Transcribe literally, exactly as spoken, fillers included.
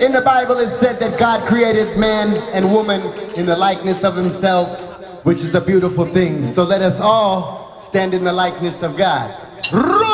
In the Bible it said that God created man and woman in the likeness of himself, which is a beautiful thing. So let us all stand in the likeness of God.